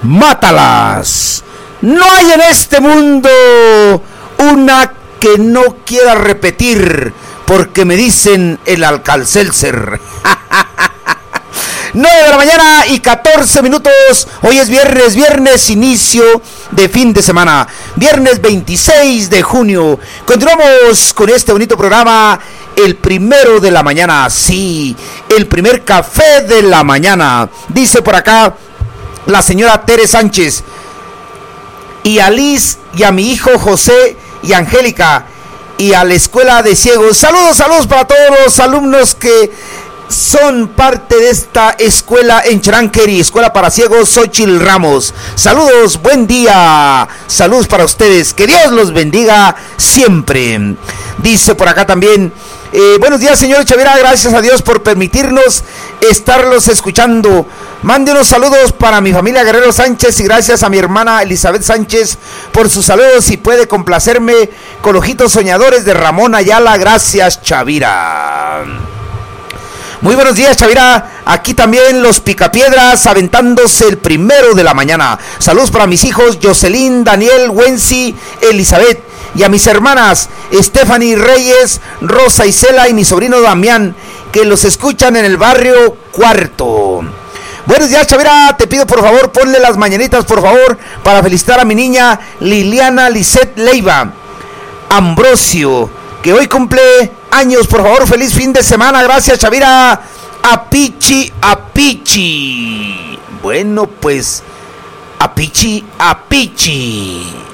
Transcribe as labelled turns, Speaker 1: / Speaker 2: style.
Speaker 1: mátalas. No hay en este mundo una que no quiera repetir, porque me dicen el Alka-Seltzer. 9 de la mañana y 14 minutos. Hoy es viernes, inicio de fin de semana. Viernes 26 de junio. Continuamos con este bonito programa. El primero de la mañana. Sí, el primer café de la mañana. Dice por acá la señora Tere Sánchez. Y a Liz y a mi hijo José y Angélica. Y a la escuela de ciegos. Saludos para todos los alumnos que son parte de esta escuela en Charanqueri, escuela para ciegos Xochitl Ramos. Saludos, buen día. Saludos para ustedes. Que Dios los bendiga siempre. Dice por acá también. Buenos días, señor Chavira. Gracias a Dios por permitirnos estarlos escuchando. Mande unos saludos para mi familia Guerrero Sánchez y gracias a mi hermana Elizabeth Sánchez por sus saludos y puede complacerme con Ojitos Soñadores de Ramón Ayala. Gracias, Chavira. Muy buenos días, Chavira. Aquí también los Picapiedras aventándose el primero de la mañana. Saludos para mis hijos Jocelyn, Daniel, Wency, Elizabeth. Y a mis hermanas Stephanie Reyes, Rosa Isela y mi sobrino Damián, que los escuchan en el barrio Cuarto. Buenos días, Chavira. Te pido por favor, ponle las mañanitas por favor, para felicitar a mi niña Liliana Lisette Leiva Ambrosio, que hoy cumple años. Por favor, feliz fin de semana. Gracias, Chavira. Apichi. Bueno, pues Apichi.